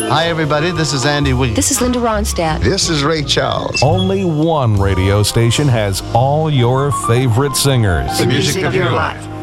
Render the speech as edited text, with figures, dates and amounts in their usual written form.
Hi, everybody. This is Andy Weed. This is Linda Ronstadt. This is Ray Charles. Only one radio station has all your favorite singers. The music of your life.